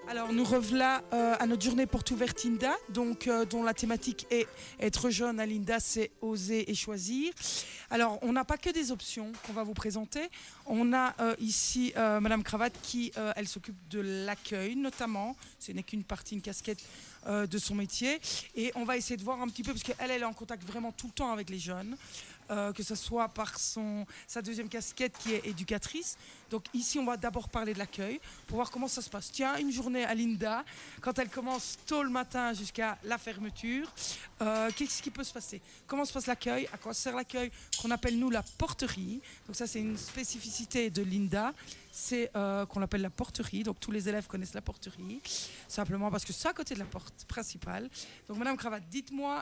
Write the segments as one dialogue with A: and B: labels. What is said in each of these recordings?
A: Alors nous revoilà à notre journée porte ouverte Linda, donc dont la thématique est être jeune à Linda, c'est oser et choisir. Alors on n'a pas que des options qu'on va vous présenter. On a ici Madame Cravate qui elle s'occupe de l'accueil notamment. Ce n'est qu'une partie, une casquette de son métier. Et on va essayer de voir un petit peu, parce qu'elle est en contact vraiment tout le temps avec les jeunes. Que ce soit par sa deuxième casquette qui est éducatrice. Donc ici, on va d'abord parler de l'accueil pour voir comment ça se passe. Tiens, une journée à Linda, quand elle commence tôt le matin jusqu'à la fermeture, qu'est-ce qui peut se passer? Comment se passe l'accueil? À quoi sert l'accueil? Qu'on appelle nous la porterie. Donc ça, c'est une spécificité de Linda. C'est qu'on l'appelle la porterie. Donc tous les élèves connaissent la porterie, simplement parce que c'est à côté de la porte principale. Donc Madame Cravate, dites-moi,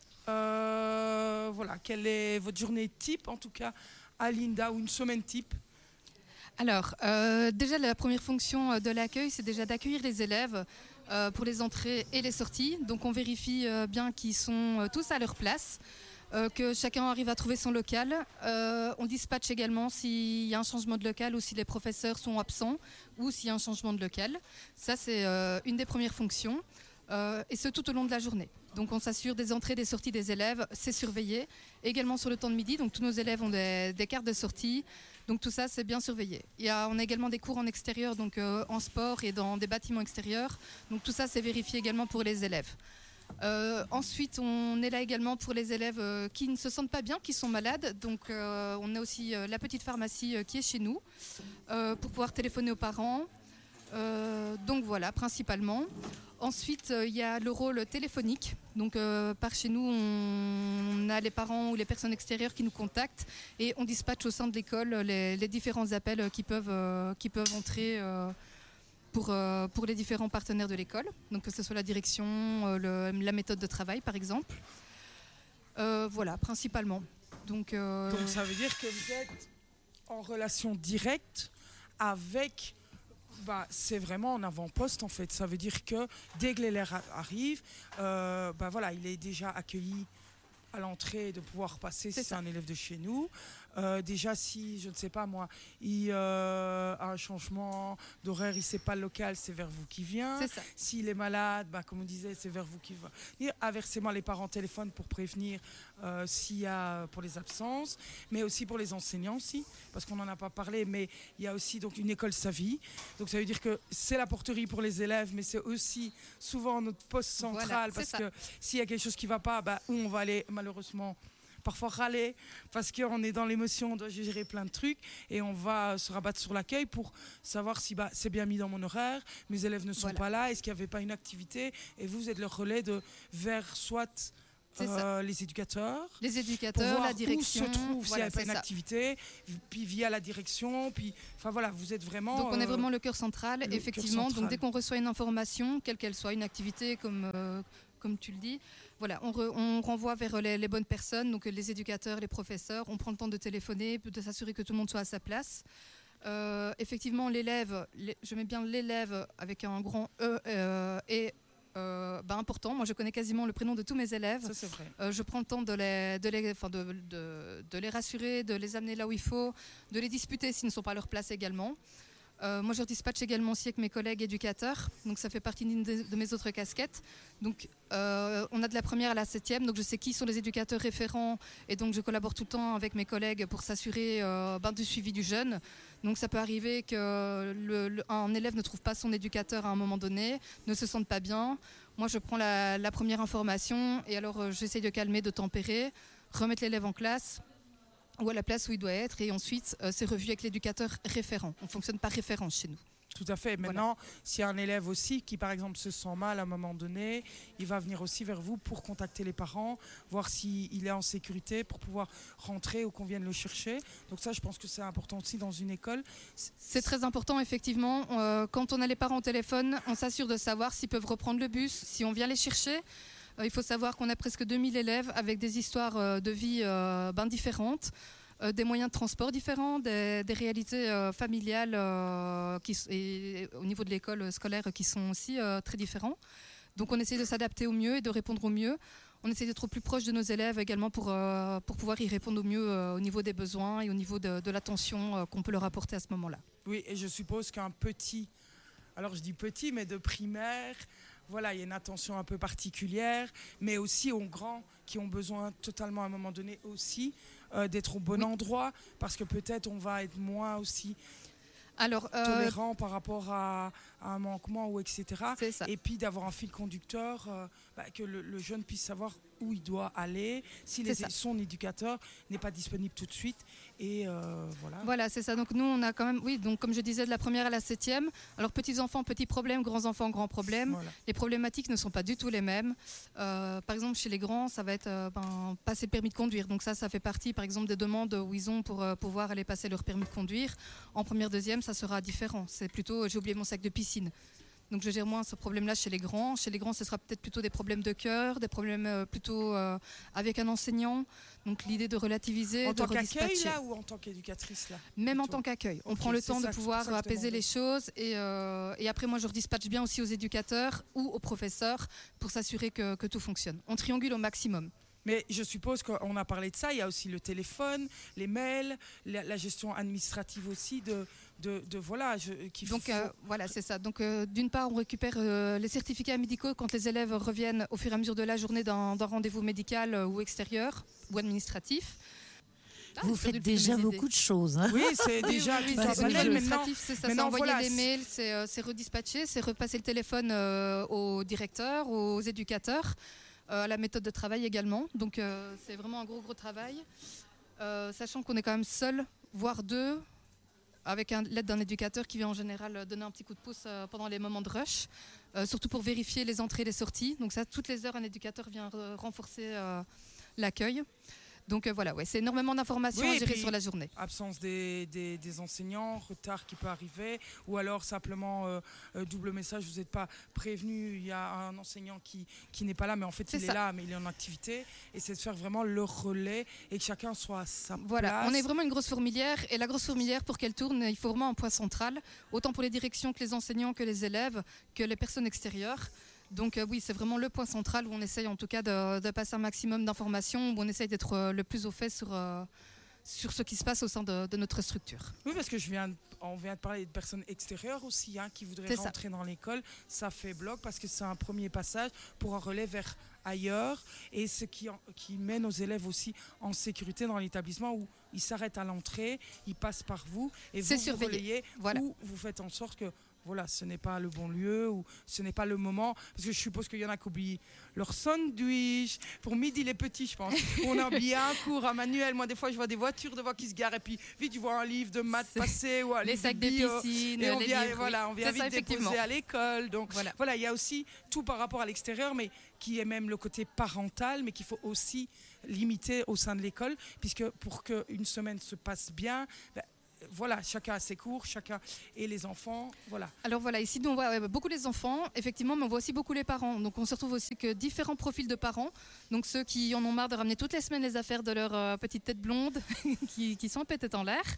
A: voilà, quelle est votre journée type, en tout cas à Linda, ou une semaine type?
B: Alors, déjà la première fonction de l'accueil, c'est déjà d'accueillir les élèves pour les entrées et les sorties. Donc on vérifie bien qu'ils sont tous à leur place, que chacun arrive à trouver son local. On dispatche également s'il y a un changement de local ou si les professeurs sont absents ou s'il y a un changement de local. Ça, c'est une des premières fonctions. Et ce tout au long de la journée. Donc on s'assure des entrées et des sorties des élèves, c'est surveillé. Également sur le temps de midi, donc tous nos élèves ont des cartes de sortie, donc tout ça c'est bien surveillé. On a également des cours en extérieur, donc en sport et dans des bâtiments extérieurs, donc tout ça c'est vérifié également pour les élèves. Ensuite, on est là également pour les élèves qui ne se sentent pas bien, qui sont malades. Donc, on a aussi la petite pharmacie qui est chez nous pour pouvoir téléphoner aux parents. Donc voilà, principalement. Ensuite, il y a le rôle téléphonique. Donc, par chez nous, on a les parents ou les personnes extérieures qui nous contactent et on dispatche au sein de l'école les différents appels qui peuvent entrer pour les différents partenaires de l'école. Donc, que ce soit la direction, la méthode de travail, par exemple. Voilà, principalement. Donc,
A: ça veut dire que vous êtes en relation directe avec... c'est vraiment en avant-poste en fait. Ça veut dire que dès que l'élève arrive, voilà, il est déjà accueilli à l'entrée de pouvoir passer si c'est un élève de chez nous. Déjà si, je ne sais pas moi, il a un changement d'horaire, il ne sait pas le local, c'est vers vous qui vient. S'il est malade, comme on disait, c'est vers vous qui va. Et inversement, les parents téléphonent pour prévenir s'il y a pour les absences, mais aussi pour les enseignants aussi, parce qu'on n'en a pas parlé, mais il y a aussi donc une école Savie. Donc ça veut dire que c'est la porterie pour les élèves, mais c'est aussi souvent notre poste central, voilà, parce que s'il y a quelque chose qui ne va pas, où on va aller malheureusement parfois râler parce qu'on est dans l'émotion, on doit gérer plein de trucs et on va se rabattre sur l'accueil pour savoir si c'est bien mis dans mon horaire, mes élèves ne sont pas là, est-ce qu'il n'y avait pas une activité, et vous êtes le relais vers soit les éducateurs,
B: la direction,
A: où se trouve s'il n'y avait pas une activité, puis via la direction, puis voilà, vous êtes vraiment...
B: Donc on est vraiment le cœur central, effectivement. Donc dès qu'on reçoit une information, quelle qu'elle soit, une activité comme tu le dis, voilà, on renvoie vers les bonnes personnes, donc les éducateurs, les professeurs. On prend le temps de téléphoner, de s'assurer que tout le monde soit à sa place. Effectivement, l'élève, je mets bien l'élève avec un grand E, est important. Moi, je connais quasiment le prénom de tous mes élèves.
A: Ça, c'est vrai.
B: Je prends le temps de les rassurer, de les amener là où il faut, de les disputer s'ils ne sont pas à leur place également. Moi, je dispatche également aussi avec mes collègues éducateurs. Donc, ça fait partie d'une de mes autres casquettes. Donc, on a de la première à la 7e. Donc, je sais qui sont les éducateurs référents. Et donc, je collabore tout le temps avec mes collègues pour s'assurer du suivi du jeune. Donc, ça peut arriver qu'un élève ne trouve pas son éducateur à un moment donné, ne se sente pas bien. Moi, je prends la première information et alors, j'essaie de calmer, de tempérer, remettre l'élève en classe ou à la place où il doit être, et ensuite c'est revu avec l'éducateur référent. On fonctionne par référence chez nous.
A: Tout à fait. Maintenant, s'il y a un élève aussi qui, par exemple, se sent mal à un moment donné, il va venir aussi vers vous pour contacter les parents, voir s'il est en sécurité pour pouvoir rentrer ou qu'on vienne le chercher. Donc ça, je pense que c'est important aussi dans une école.
B: C'est très important, effectivement. Quand on a les parents au téléphone, on s'assure de savoir s'ils peuvent reprendre le bus, si on vient les chercher. Il faut savoir qu'on a presque 2000 élèves avec des histoires de vie différentes, des moyens de transport différents, des réalités familiales et au niveau de l'école scolaire qui sont aussi très différents. Donc on essaie de s'adapter au mieux et de répondre au mieux. On essaie d'être au plus proche de nos élèves également pour pouvoir y répondre au mieux au niveau des besoins et au niveau de l'attention qu'on peut leur apporter à ce moment-là.
A: Oui, et je suppose qu'un petit alors je dis petit, mais de primaire. Voilà, il y a une attention un peu particulière, mais aussi aux grands qui ont besoin totalement à un moment donné aussi d'être au bon endroit, parce que peut-être on va être moins aussi tolérant par rapport à un manquement ou etc.
B: C'est ça.
A: Et puis d'avoir un fil conducteur, que le jeune puisse savoir où il doit aller, si son éducateur n'est pas disponible tout de suite. Et voilà.
B: Voilà, c'est ça. Donc nous, on a quand même, oui, donc comme je disais, de la première à la 7e. Alors petits enfants, petits problèmes, grands enfants, grands problèmes.
A: Voilà.
B: Les problématiques ne sont pas du tout les mêmes. Par exemple, chez les grands, ça va être passer le permis de conduire. Donc ça fait partie, par exemple, des demandes où ils ont pour pouvoir aller passer leur permis de conduire. En première, deuxième, ça sera différent. C'est plutôt, j'ai oublié mon sac de piscine. Donc je gère moins ce problème-là chez les grands. Chez les grands, ce sera peut-être plutôt des problèmes de cœur, des problèmes plutôt avec un enseignant. Donc l'idée de relativiser,
A: en
B: de
A: tant
B: redispatcher.
A: qu'accueil là ou en tant qu'éducatrice là?
B: Même en tant qu'accueil. On prend le temps de pouvoir apaiser les choses et après moi je redispatche bien aussi aux éducateurs ou aux professeurs pour s'assurer que tout fonctionne. On triangule au maximum.
A: Mais je suppose qu'on a parlé de ça, il y a aussi le téléphone, les mails, la gestion administrative aussi voilà.
B: Voilà, c'est ça. Donc d'une part, on récupère les certificats médicaux quand les élèves reviennent au fur et à mesure de la journée d'un rendez-vous médical ou extérieur ou administratif.
C: Vous faites déjà beaucoup de choses. Hein.
A: Oui, c'est déjà tout
B: un
A: panel.
B: Administratif, c'est ça. C'est envoyer les mails, c'est redispatcher, c'est repasser le téléphone aux directeurs, aux éducateurs. La méthode de travail également. Donc c'est vraiment un gros travail. Sachant qu'on est quand même seul, voire deux, avec l'aide d'un éducateur qui vient en général donner un petit coup de pouce pendant les moments de rush, surtout pour vérifier les entrées et les sorties. Donc ça, toutes les heures, un éducateur vient renforcer l'accueil. Donc voilà, c'est énormément d'informations à gérer sur la journée.
A: Absence des enseignants, retard qui peut arriver, ou alors simplement double message, vous n'êtes pas prévenu, il y a un enseignant qui n'est pas là, mais en fait il est là, mais il est en activité. Et c'est de faire vraiment le relais et que chacun soit à sa place.
B: On est vraiment une grosse fourmilière, et la grosse fourmilière, pour qu'elle tourne, il faut vraiment un point central, autant pour les directions que les enseignants, que les élèves, que les personnes extérieures. Donc oui, c'est vraiment le point central où on essaye en tout cas de passer un maximum d'informations, où on essaye d'être le plus au fait sur ce qui se passe au sein de notre structure.
A: Oui, parce que on vient de parler de personnes extérieures aussi qui voudraient rentrer dans l'école. Ça fait bloc parce que c'est un premier passage pour un relais vers ailleurs et ce qui mène nos élèves aussi en sécurité dans l'établissement où ils s'arrêtent à l'entrée, ils passent par vous et vous relayez ou vous faites en sorte que voilà, ce n'est pas le bon lieu ou ce n'est pas le moment. Parce que je suppose qu'il y en a qui oublient leur sandwich. Pour midi, les petits, je pense. On a bien cours à manuel. Moi, des fois, je vois des voitures devant qui se garent. Et puis, vite, tu vois un livre de maths passer ou un
B: les
A: livre
B: sacs
A: de bio.
B: De piscine,
A: et on vient vite déposer à l'école. Donc,
B: voilà,
A: il y a aussi tout par rapport à l'extérieur, mais qui est même le côté parental, mais qu'il faut aussi limiter au sein de l'école. Puisque pour qu'une semaine se passe bien... voilà, chacun a ses cours, chacun et les enfants, voilà.
B: Alors voilà, ici on voit beaucoup les enfants, effectivement, mais on voit aussi beaucoup les parents. Donc on se retrouve aussi que différents profils de parents. Donc ceux qui en ont marre de ramener toutes les semaines les affaires de leur petite tête blonde, qui sont peut-être en l'air.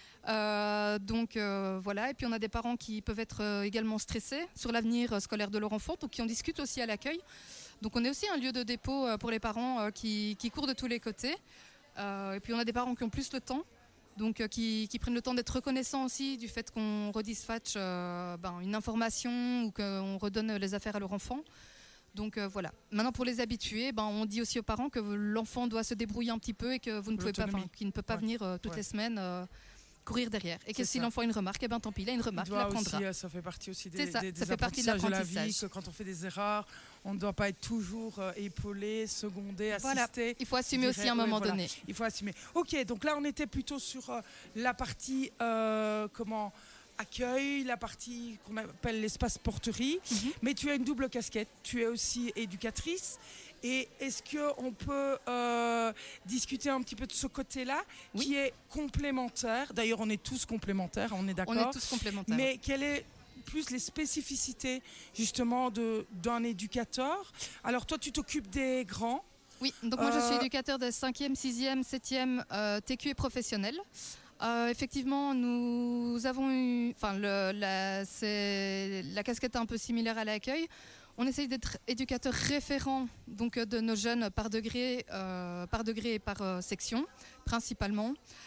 B: Voilà, et puis on a des parents qui peuvent être également stressés sur l'avenir scolaire de leur enfant, donc qui en discutent aussi à l'accueil. Donc on est aussi un lieu de dépôt pour les parents qui courent de tous les côtés. Et puis on a des parents qui ont plus le temps. Donc qui prennent le temps d'être reconnaissants aussi du fait qu'on redispatche une information ou qu'on redonne les affaires à leur enfant. Donc voilà. Maintenant pour les habituer, on dit aussi aux parents que l'enfant doit se débrouiller un petit peu et que vous ne pouvez pas, qu'il ne peut pas venir toutes les semaines courir derrière. Et que si l'enfant a une remarque, tant pis, il a une remarque, il la prendra.
A: Aussi, ça fait partie aussi des
B: fait partie de l'apprentissage.
A: De la vie, que quand on fait des erreurs, on ne doit pas être toujours épaulé, secondé, assisté. Voilà.
B: Il faut assumer aussi à un moment donné.
A: Il faut assumer. Ok, donc là on était plutôt sur la partie accueil, la partie qu'on appelle l'espace porterie, mais tu as une double casquette. Tu es aussi éducatrice. Et est-ce qu'on peut discuter un petit peu de ce côté-là, qui est complémentaire? D'ailleurs, on est tous complémentaires, on est d'accord.
B: On est tous complémentaires.
A: Mais quelles est plus les spécificités justement d'un éducateur? Alors toi, tu t'occupes des grands. Oui,
B: donc moi je suis éducateur de 5e, 6e, 7e TQ et professionnel. Effectivement, nous avons eu, la casquette est un peu similaire à l'accueil. On essaye d'être éducateur référent donc, de nos jeunes par degré et par section, principalement.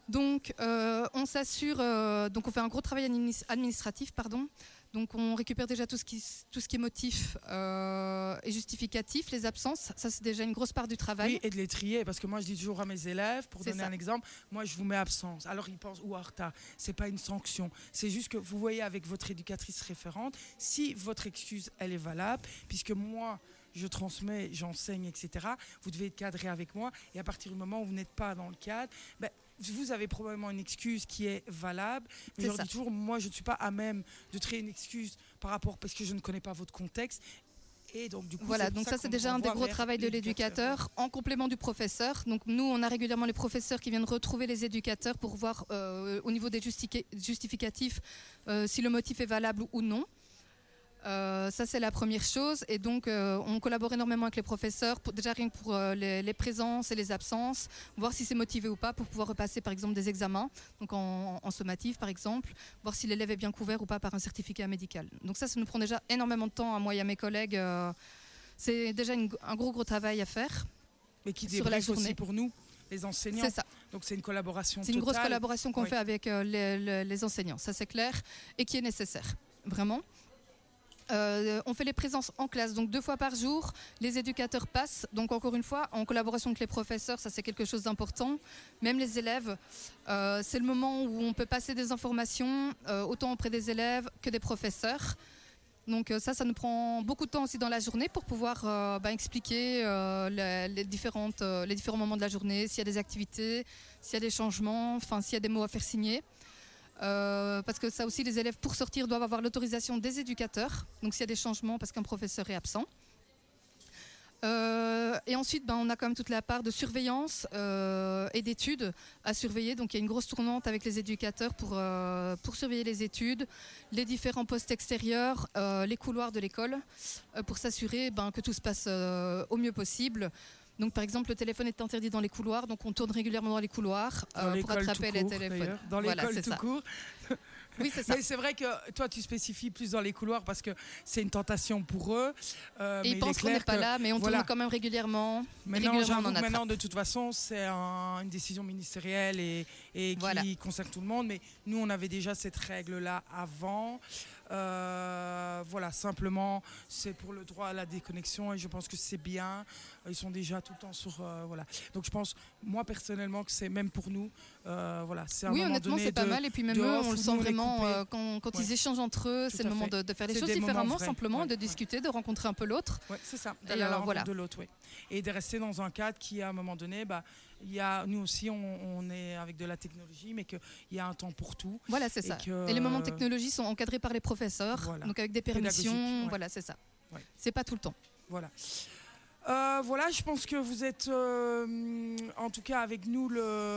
B: Donc, on s'assure, donc on fait un gros travail administratif, pardon. Donc, on récupère déjà tout ce qui est motif et justificatif, les absences. Ça, c'est déjà une grosse part du travail.
A: Oui, et de les trier, parce que moi, je dis toujours à mes élèves, pour donner un exemple, moi, je vous mets absence. Alors, ils pensent, ou en retard. C'est pas une sanction. C'est juste que vous voyez avec votre éducatrice référente, si votre excuse, elle est valable, puisque moi, je transmets, j'enseigne, etc. Vous devez être cadré avec moi. Et à partir du moment où vous n'êtes pas dans le cadre, vous avez probablement une excuse qui est valable. Mais je leur dis toujours, moi, je ne suis pas à même de créer une excuse par rapport, parce que je ne connais pas votre contexte. Et donc, du coup,
B: voilà, donc ça c'est déjà un des gros travaux de l'éducateur en complément du professeur. Donc nous, on a régulièrement les professeurs qui viennent retrouver les éducateurs pour voir au niveau des justificatifs si le motif est valable ou non. Ça, c'est la première chose. Et donc, on collabore énormément avec les professeurs, déjà rien que pour les présences et les absences, voir si c'est motivé ou pas pour pouvoir repasser, par exemple, des examens, donc en sommatif, par exemple, voir si l'élève est bien couvert ou pas par un certificat médical. Donc ça nous prend déjà énormément de temps, à moi et à mes collègues. C'est déjà un gros travail à faire.
A: Mais qui débriefe aussi pour nous, les enseignants.
B: C'est ça.
A: Donc c'est une collaboration totale.
B: C'est une grosse collaboration qu'on fait avec les enseignants, ça c'est clair, et qui est nécessaire, vraiment. On fait les présences en classe, donc 2 fois par jour. Les éducateurs passent, donc encore une fois, en collaboration avec les professeurs, ça c'est quelque chose d'important. Même les élèves, c'est le moment où on peut passer des informations, autant auprès des élèves que des professeurs. Donc ça nous prend beaucoup de temps aussi dans la journée pour pouvoir expliquer les différents moments de la journée, s'il y a des activités, s'il y a des changements, s'il y a des mots à faire signer. Parce que ça aussi, les élèves pour sortir doivent avoir l'autorisation des éducateurs, donc s'il y a des changements parce qu'un professeur est absent. Et ensuite, on a quand même toute la part de surveillance et d'études à surveiller. Donc il y a une grosse tournante avec les éducateurs pour surveiller les études, les différents postes extérieurs, les couloirs de l'école, pour s'assurer que tout se passe au mieux possible. Donc, par exemple, le téléphone est interdit dans les couloirs, donc on tourne régulièrement dans les couloirs pour attraper les téléphones.
A: Dans l'école tout court.
B: Oui, c'est ça.
A: Mais c'est vrai que toi, tu spécifies plus dans les couloirs parce que c'est une tentation pour eux.
B: Et ils pensent qu'on n'est pas là, mais on tourne quand même régulièrement.
A: Maintenant, de toute façon, c'est une décision ministérielle et qui concerne tout le monde. Mais nous, on avait déjà cette règle-là avant. Simplement, c'est pour le droit à la déconnexion et je pense que c'est bien. Ils sont déjà tout le temps sur... Donc je pense, moi personnellement, que c'est même pour nous. C'est un moment
B: honnêtement,
A: donné
B: c'est pas mal. Et puis même eux, on le sent vraiment quand ils échangent entre eux. C'est le moment de faire les choses différemment, simplement, de discuter, de rencontrer un peu l'autre.
A: Oui, c'est ça, d'aller à la rencontre de l'autre. Oui. Et de rester dans un cadre qui, à un moment donné... nous aussi, on est avec de la technologie, mais qu'il y a un temps pour tout.
B: Voilà, c'est ça. Et les moments de technologie sont encadrés par les professeurs, donc avec des permissions. Voilà, c'est ça. Ouais. C'est pas tout le temps.
A: Voilà. Je pense que vous êtes, en tout cas avec nous,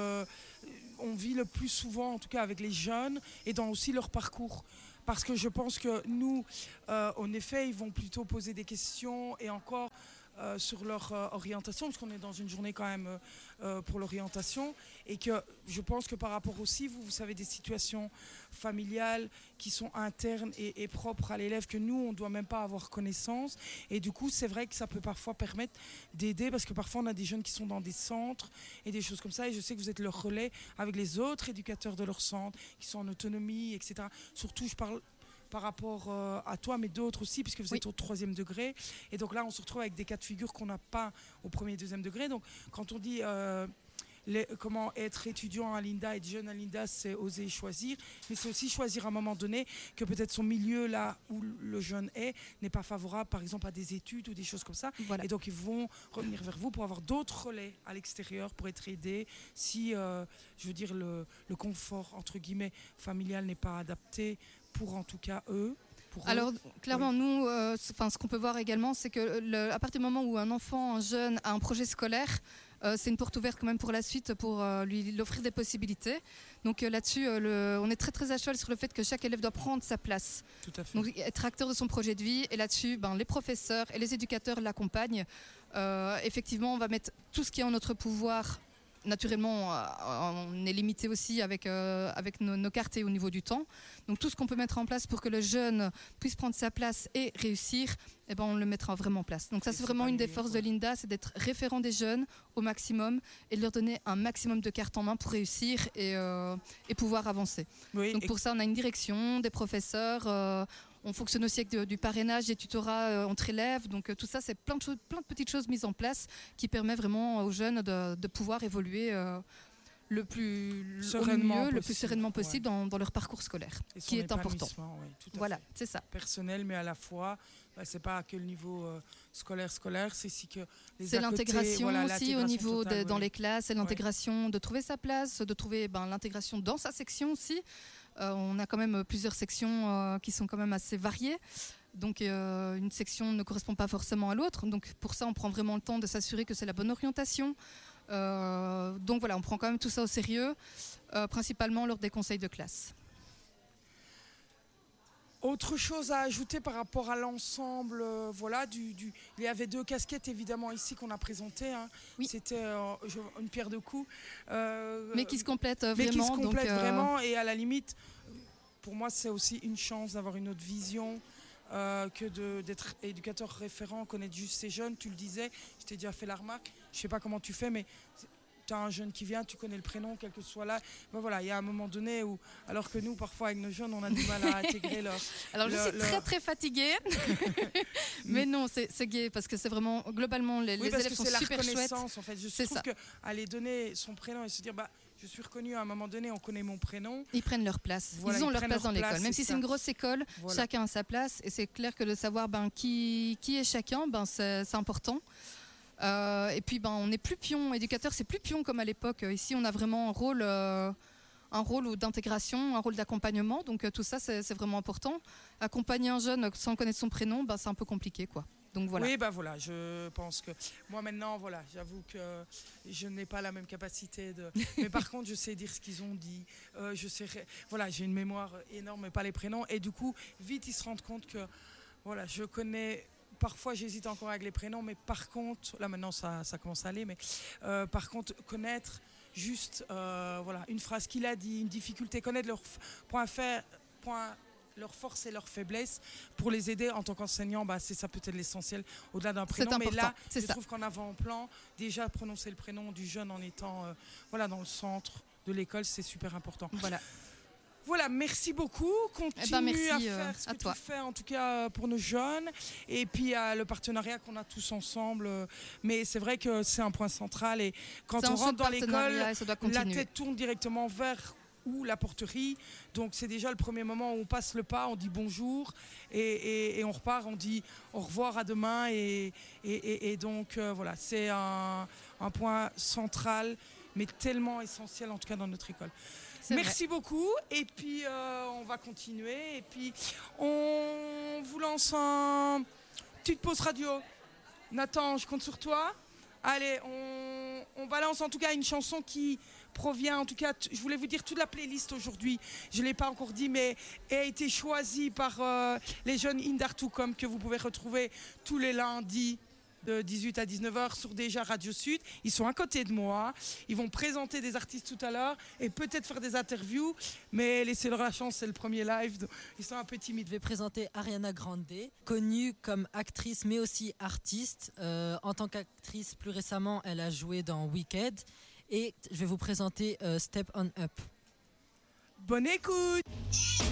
A: on vit le plus souvent, en tout cas avec les jeunes, et dans aussi leur parcours. Parce que je pense que nous, en effet, ils vont plutôt poser des questions et encore... sur leur orientation, parce qu'on est dans une journée quand même pour l'orientation, et que je pense que par rapport aussi, vous savez, des situations familiales qui sont internes et propres à l'élève, que nous, on ne doit même pas avoir connaissance, et du coup, c'est vrai que ça peut parfois permettre d'aider, parce que parfois, on a des jeunes qui sont dans des centres et des choses comme ça, et je sais que vous êtes leur relais avec les autres éducateurs de leur centre, qui sont en autonomie, etc. Surtout, je parle par rapport à toi, mais d'autres aussi, puisque vous êtes au 3e degré. Et donc là, on se retrouve avec des cas de figure qu'on n'a pas au 1er et 2e degré. Donc quand on dit comment être étudiant à l'INDA, être jeune à l'INDA, c'est oser choisir, mais c'est aussi choisir à un moment donné que peut-être son milieu, là où le jeune n'est pas favorable, par exemple, à des études ou des choses comme ça. Voilà. Et donc ils vont revenir vers vous pour avoir d'autres relais à l'extérieur, pour être aidés si, le confort, entre guillemets, familial n'est pas adapté pour en tout cas eux.
B: Alors clairement, nous, ce qu'on peut voir également, c'est que à partir du moment où un enfant, un jeune a un projet scolaire, c'est une porte ouverte quand même pour la suite, pour lui offrir des possibilités. Donc là-dessus, on est très très à cheval sur le fait que chaque élève doit prendre sa place.
A: Tout à fait.
B: Donc être acteur de son projet de vie. Et là-dessus, les professeurs et les éducateurs l'accompagnent. Effectivement, on va mettre tout ce qui est en notre pouvoir naturellement, on est limité aussi avec nos cartes et au niveau du temps. Donc tout ce qu'on peut mettre en place pour que le jeune puisse prendre sa place et réussir, eh ben, on le mettra vraiment en place. Donc ça, c'est vraiment une des forces de Linda, c'est d'être référent des jeunes au maximum et de leur donner un maximum de cartes en main pour réussir et pouvoir avancer. Oui, donc pour ça, on a une direction, des professeurs. On fonctionne aussi avec du parrainage, des tutorats entre élèves. Donc tout ça, c'est plein de petites choses mises en place qui permettent vraiment aux jeunes de pouvoir évoluer le plus sereinement possible dans leur parcours scolaire, qui est important.
A: Oui,
B: voilà, c'est ça.
A: Personnel, mais à la fois, c'est pas que le niveau scolaire, c'est aussi que
B: c'est l'intégration aussi au niveau dans les classes, c'est l'intégration de trouver sa place, de trouver l'intégration dans sa section aussi. On a quand même plusieurs sections qui sont quand même assez variées. Donc une section ne correspond pas forcément à l'autre. Donc pour ça, on prend vraiment le temps de s'assurer que c'est la bonne orientation. Donc voilà, on prend quand même tout ça au sérieux, principalement lors des conseils de classe.
A: Autre chose à ajouter par rapport à l'ensemble, il y avait 2 casquettes évidemment ici qu'on a présentées. Hein. Oui. C'était une pierre de coups.
B: Mais qui se complètent vraiment.
A: Mais qui se complètent vraiment, et à la limite, pour moi, c'est aussi une chance d'avoir une autre vision que d'être éducateur référent, connaître juste ces jeunes. Tu le disais, je t'ai déjà fait la remarque, je ne sais pas comment tu fais, mais tu as un jeune qui vient, tu connais le prénom, quel que soit là. Il y a un moment donné où, alors que nous, parfois, avec nos jeunes, on a du mal à intégrer leur...
B: Alors, je suis très, très fatiguée. Mais non, c'est gai, parce que c'est vraiment, globalement, les élèves sont super chouettes.
A: En fait. Je trouve qu'aller donner son prénom et se dire, je suis reconnu à un moment donné, on connaît mon prénom.
B: Ils prennent leur place. Ils ont leur place dans l'école. Même si c'est une grosse école, chacun a sa place. Et c'est clair que de savoir qui est chacun, c'est important. Et puis on n'est plus pion, éducateur, c'est plus pion comme à l'époque. Ici, on a vraiment un rôle d'intégration, un rôle d'accompagnement. Donc tout ça, c'est vraiment important. Accompagner un jeune sans connaître son prénom, c'est un peu compliqué, quoi. Donc voilà.
A: Oui, je pense que moi maintenant, j'avoue que je n'ai pas la même capacité mais par contre, je sais dire ce qu'ils ont dit. J'ai une mémoire énorme, mais pas les prénoms. Et du coup, vite, ils se rendent compte que, je connais. Parfois, j'hésite encore avec les prénoms, mais par contre, là maintenant, ça commence à aller. Mais par contre, connaître juste, une phrase qu'il a dit, une difficulté, connaître leurs leurs forces et leurs faiblesses pour les aider en tant qu'enseignant, c'est ça peut-être l'essentiel au-delà d'un prénom. Mais là, je trouve qu'en avant-plan, déjà prononcer le prénom du jeune en étant dans le centre de l'école, c'est super important. Voilà, merci beaucoup. Continue à faire ce que tu fais, en tout cas pour nos jeunes. Et puis le partenariat qu'on a tous ensemble. Mais c'est vrai que c'est un point central. Et quand on rentre dans l'école, la tête tourne directement vers la porterie. Donc c'est déjà le premier moment où on passe le pas, on dit bonjour et on repart, on dit au revoir, à demain. Et donc c'est un point central, mais tellement essentiel en tout cas dans notre école. Merci beaucoup, et puis on va continuer, et puis on vous lance une petite pause radio. Nathan, je compte sur toi. Allez, on balance en tout cas une chanson qui provient, en tout cas, je voulais vous dire toute la playlist aujourd'hui, je ne l'ai pas encore dit, mais a été choisie par les jeunes Indartucom que vous pouvez retrouver tous les lundis de 18 à 19h sur déjà Radio Sud. Ils sont à côté de moi. Ils vont présenter des artistes tout à l'heure et peut-être faire des interviews. Mais laissez-leur la chance, c'est le premier live. Ils sont un peu timides.
D: Je vais présenter Ariana Grande, connue comme actrice mais aussi artiste. En tant qu'actrice, plus récemment, elle a joué dans Wicked. Et je vais vous présenter Step On Up.
A: Bonne écoute!